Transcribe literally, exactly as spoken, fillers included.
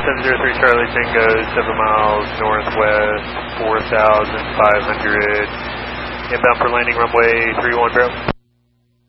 seven zero three Charlie Tango, seven miles northwest, four thousand five hundred. Inbound for landing runway three one zero.